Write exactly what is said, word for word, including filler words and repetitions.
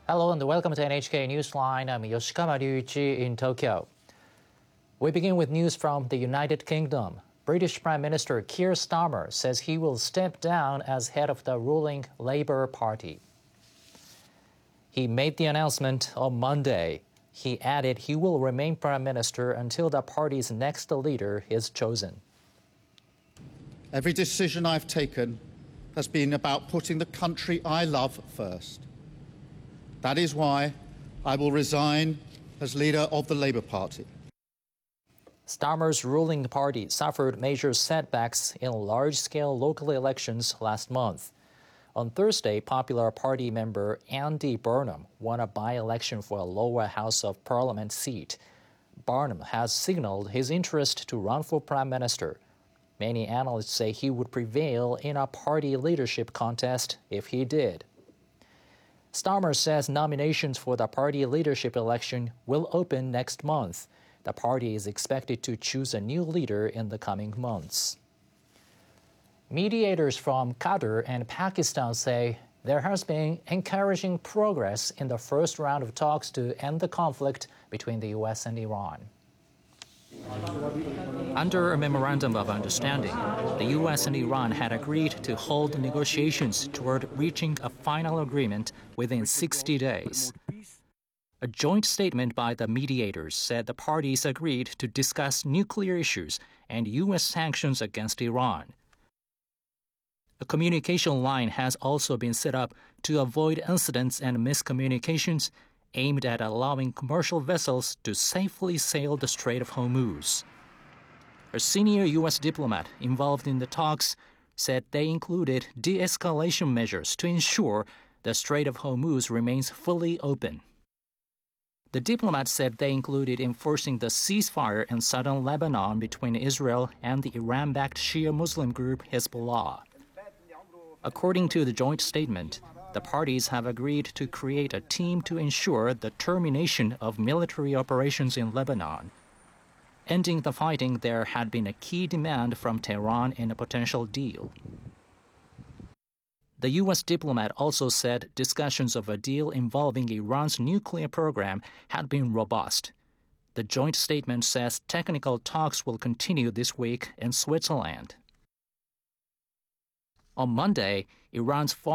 Hello and welcome to N H K Newsline. I'm Yoshikama Ryuichi in Tokyo. We begin with news from the United Kingdom. British Prime Minister Keir Starmer says he will step down as head of the ruling Labour Party. He made the announcement on Monday. He added he will remain Prime Minister until the party's next leader is chosen. Every decision I've taken has been about putting the country I love first. That is why I will resign as leader of the Labour Party. Starmer's ruling party suffered major setbacks in large-scale local elections last month. On Thursday, Popular Party member Andy Burnham won a by-election for a lower House of Parliament seat. Burnham has signaled his interest to run for Prime Minister. Many analysts say he would prevail in a party leadership contest if he did. Starmer says nominations for the party leadership election will open next month. The party is expected to choose a new leader in the coming months. Mediators from Qatar and Pakistan say there has been encouraging progress in the first round of talks to end the conflict between the U S and Iran. Under a memorandum of understanding, the U S and Iran had agreed to hold negotiations toward reaching a final agreement within sixty days. A joint statement by the mediators said the parties agreed to discuss nuclear issues and U S sanctions against Iran. A communication line has also been set up to avoid incidents and miscommunications aimed at allowing commercial vessels to safely sail the Strait of Hormuz. A senior U S diplomat involved in the talks said they included de-escalation measures to ensure the Strait of Hormuz remains fully open. The diplomat said they included enforcing the ceasefire in southern Lebanon between Israel and the Iran-backed Shia Muslim group Hezbollah. According to the joint statement, the parties have agreed to create a team to ensure the termination of military operations in Lebanon. Ending the fighting there had been a key demand from Tehran in a potential deal. The U S diplomat also said discussions of a deal involving Iran's nuclear program had been robust. The joint statement says technical talks will continue this week in Switzerland. On Monday, Iran's foreign